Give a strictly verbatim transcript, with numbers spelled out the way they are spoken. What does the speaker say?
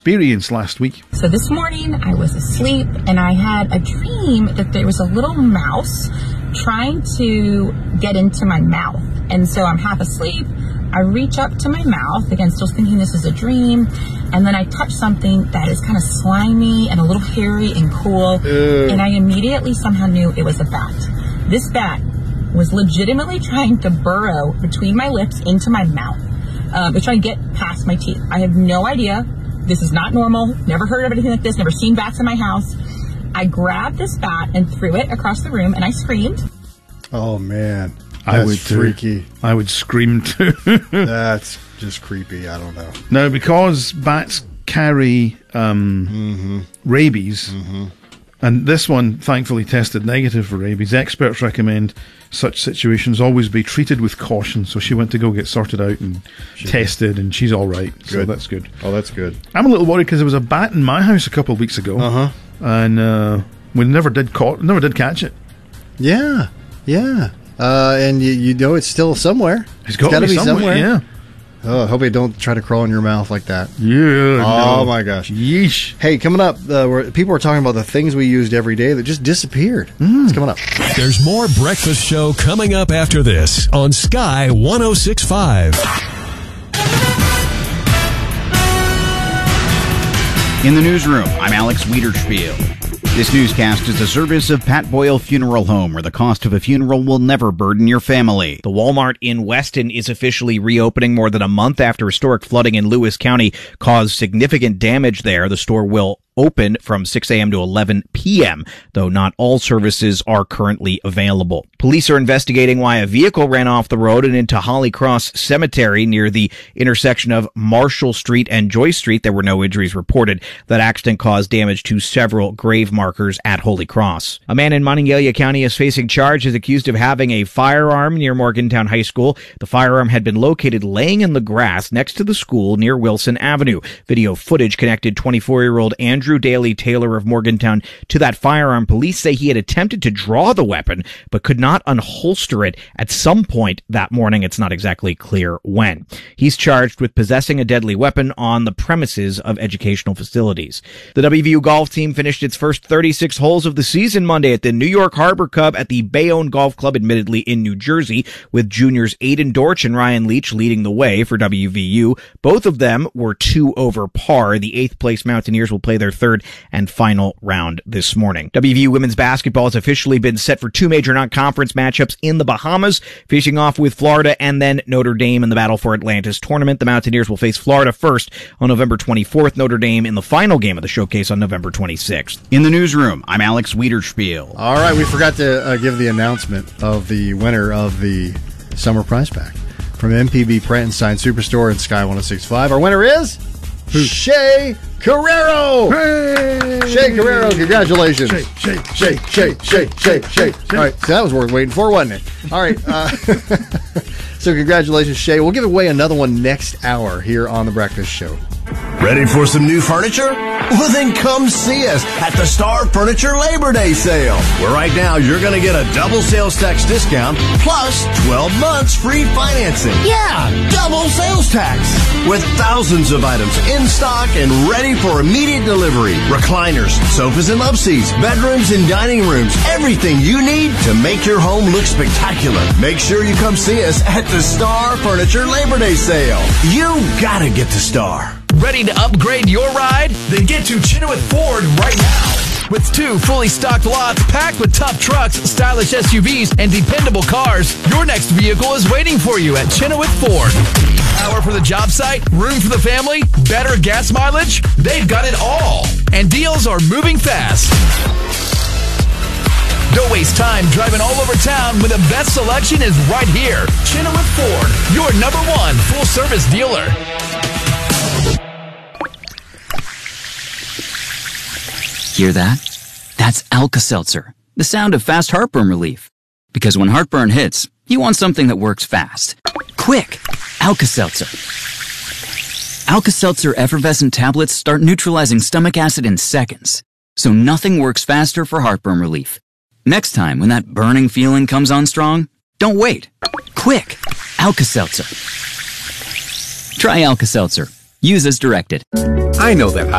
experience last week. So this morning I was asleep and I had a dream that there was a little mouse trying to get into my mouth. And so I'm half asleep. I reach up to my mouth, again, still thinking this is a dream, and then I touch something that is kind of slimy and a little hairy and cool, Ew. and I immediately somehow knew it was a bat. This bat was legitimately trying to burrow between my lips into my mouth, uh, to try and get past my teeth. I have no idea. This is not normal. Never heard of anything like this. Never seen bats in my house. I grabbed this bat and threw it across the room, and I screamed. Oh, man. I That's would freaky. Too. I would scream too. That's just creepy. I don't know. Now, because bats carry um, mm-hmm. rabies, mm-hmm. and this one thankfully tested negative for rabies, experts recommend such situations always be treated with caution. So she went to go get sorted out and she tested, and she's all right. Good. So that's good. Oh, that's good. I'm a little worried because there was a bat in my house a couple of weeks ago, uh-huh. and uh, we never did caught, never did catch it. Yeah, yeah. Uh, and you, you know it's still somewhere. It's got to be, be somewhere. somewhere. Yeah. Oh, I hope it don't try to crawl in your mouth like that. Yeah. Oh no. my gosh. Yeesh. Hey, coming up, uh, we're, people are talking about the things we used every day that just disappeared. Mm. It's coming up. There's more Breakfast Show coming up after this on Sky one oh six point five. In the newsroom, I'm Alex Wiederspiel. This newscast is a service of Pat Boyle Funeral Home, where the cost of a funeral will never burden your family. The Walmart in Weston is officially reopening more than a month after historic flooding in Lewis County caused significant damage there. The store will open from six a.m. to eleven p.m., though not all services are currently available. Police are investigating why a vehicle ran off the road and into Holly Cross Cemetery near the intersection of Marshall Street and Joyce Street. There were no injuries reported. That accident caused damage to several grave markers at Holy Cross. A man in Monongalia County is facing charges accused of having a firearm near Morgantown High School. The firearm had been located laying in the grass next to the school near Wilson Avenue. Video footage connected twenty-four-year-old Andrew Andrew Daly Taylor of Morgantown to that firearm. Police say he had attempted to draw the weapon, but could not unholster it at some point that morning. It's not exactly clear when. He's charged with possessing a deadly weapon on the premises of educational facilities. The W V U golf team finished its first thirty-six holes of the season Monday at the New York Harbor Cub at the Bayonne Golf Club, admittedly in New Jersey, with juniors Aiden Dortch and Ryan Leach leading the way for W V U. Both of them were two over par. The eighth place Mountaineers will play their third and final round this morning. W V U women's basketball has officially been set for two major non-conference matchups in the Bahamas, facing off with Florida and then Notre Dame in the Battle for Atlantis tournament. The Mountaineers will face Florida first on November twenty-fourth, Notre Dame in the final game of the showcase on November twenty-sixth. In the newsroom, I'm Alex Wiederspiel. All right, we forgot to uh, give the announcement of the winner of the summer prize pack from M P B Prankenstein Superstore and Sky one oh six point five. Our winner is Who? Shay Carrero. Hey! Shay Carrero, congratulations. Shay, Shay, Shay, Shay, Shay, Shay, Shay. All right, so that was worth waiting for, wasn't it? All right. Uh, so congratulations, Shay. We'll give away another one next hour here on The Breakfast Show. Ready for some new furniture? Well, then come see us at the Star Furniture Labor Day Sale, where right now you're going to get a double sales tax discount plus twelve months free financing. Yeah, double sales tax. With thousands of items in stock and ready for immediate delivery. Recliners, sofas and love seats, bedrooms and dining rooms. Everything you need to make your home look spectacular. Make sure you come see us at the Star Furniture Labor Day Sale. You gotta get to Star. Ready to upgrade your ride? Then get to Chenoweth Ford right now. With two fully stocked lots packed with tough trucks, stylish S U Vs, and dependable cars, your next vehicle is waiting for you at Chenoweth Ford. Power for the job site, room for the family, better gas mileage? They've got it all. And deals are moving fast. Don't waste time driving all over town when the best selection is right here. Chenoweth Ford, your number one full-service dealer. Hear that? That's Alka-Seltzer, the sound of fast heartburn relief. Because when heartburn hits, you want something that works fast. Quick! Alka-Seltzer. Alka-Seltzer effervescent tablets start neutralizing stomach acid in seconds, so nothing works faster for heartburn relief. Next time when that burning feeling comes on strong, don't wait. Quick! Alka-Seltzer. Try Alka-Seltzer. Use as directed. I know that